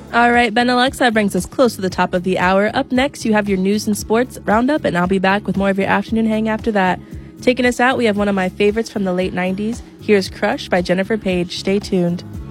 All right, Benelux, that brings us close to the top of the hour. Up next, you have your news and sports roundup, and I'll be back with more of your afternoon hang after that. Taking us out, we have one of my favorites from the late 90s. Here's Crush by Jennifer Page. Stay tuned.